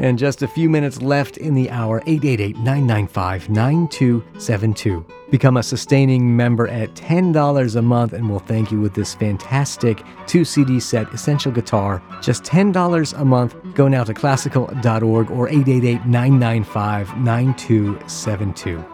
And just a few minutes left in the hour, 888-995-9272. Become a sustaining member at $10 a month, and we'll thank you with this fantastic 2-CD set, Essential Guitar. Just $10 a month. Go now to classical.org or 888-995-9272.